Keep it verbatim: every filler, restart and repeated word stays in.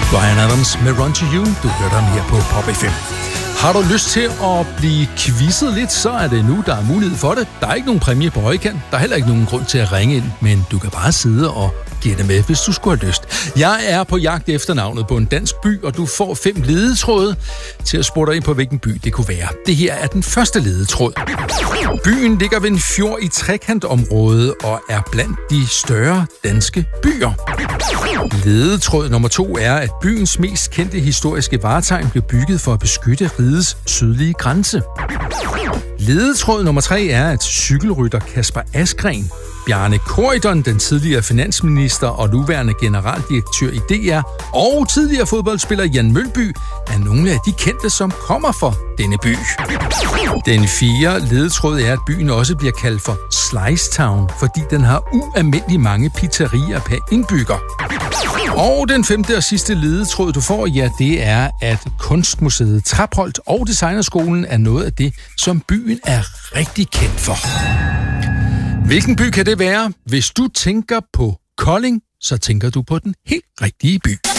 Bryan Adams med Run to You. Du hører dem her på Pop F M. Har du lyst til at blive quizzet lidt, så er det nu, der er mulighed for det. Der er ikke nogen præmie på højkant. Der er heller ikke nogen grund til at ringe ind, men du kan bare sidde og gætte med, hvis du skulle have lyst. Jeg er på jagt efter navnet på en dansk by, og du får fem ledetråde til at spore dig ind på, hvilken by det kunne være. Det her er den første ledetråd. Byen ligger ved en fjord i trekantområdet og er blandt de større danske byer. Ledetråd nummer to er, at byens mest kendte historiske vartegn blev bygget for at beskytte rigets sydlige grænse. Ledetråd nummer tre er, at cykelrytter Kasper Asgreen, Bjarne Corydon, den tidligere finansminister og nuværende generaldirektør i D R, og tidligere fodboldspiller Jan Mølby er nogle af de kendte, som kommer fra denne by. Den fjerde ledetråd er, at byen også bliver kaldt for Slice Town, fordi den har ualmindelig mange pizzerier per indbygger. Og den femte og sidste ledetråd, du får, ja, det er, at Kunstmuseet Trapholt og Designerskolen er noget af det, som byen er rigtig kendt for. Hvilken by kan det være? Hvis du tænker på Kolding, så tænker du på den helt rigtige by.